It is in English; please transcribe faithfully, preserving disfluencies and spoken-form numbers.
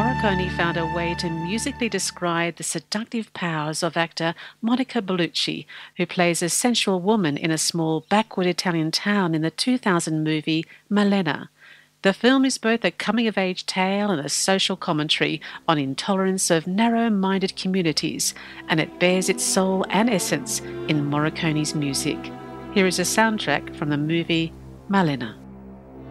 Morricone found a way to musically describe the seductive powers of actor Monica Bellucci, who plays a sensual woman in a small backward Italian town in the two thousand movie Malena. The film is both a coming-of-age tale and a social commentary on intolerance of narrow-minded communities, and it bears its soul and essence in Morricone's music. Here is a soundtrack from the movie Malena.